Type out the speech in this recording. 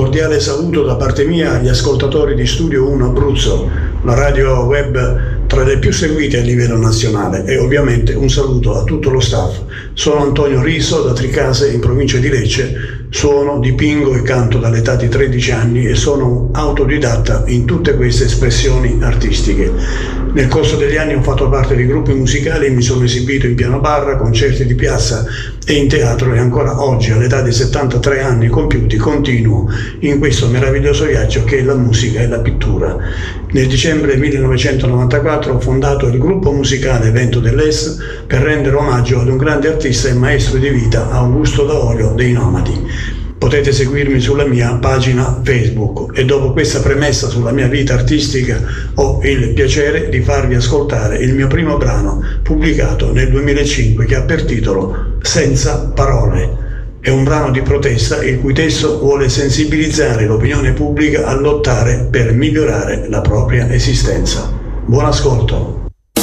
cordiale saluto da parte mia agli ascoltatori di Studio 1 Abruzzo, la radio web tra le più seguite a livello nazionale, e ovviamente un saluto a tutto lo staff. Sono Antonio Riso da Tricase in provincia di Lecce, suono, dipingo e canto dall'età di 13 anni e sono autodidatta in tutte queste espressioni artistiche. Nel corso degli anni ho fatto parte di gruppi musicali e mi sono esibito in piano barra, concerti di piazza e in teatro, e ancora oggi, all'età di 73 anni compiuti, continuo in questo meraviglioso viaggio che è la musica e la pittura. Nel dicembre 1994 ho fondato il gruppo musicale Vento dell'Est per rendere omaggio ad un grande artista e maestro di vita, Augusto Daolio dei Nomadi. Potete seguirmi sulla mia pagina Facebook, e dopo questa premessa sulla mia vita artistica ho il piacere di farvi ascoltare il mio primo brano pubblicato nel 2005 che ha per titolo Senza Parole. È un brano di protesta il cui testo vuole sensibilizzare l'opinione pubblica a lottare per migliorare la propria esistenza. Buon ascolto.